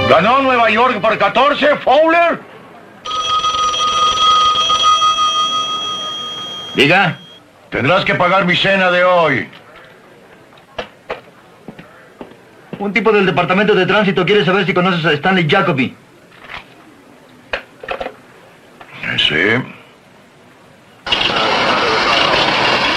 ¿Ganó Nueva York por 14, Fowler? Diga. Tendrás que pagar mi cena de hoy. Un tipo del departamento de tránsito quiere saber si conoces a Stanley Jacoby. Sí.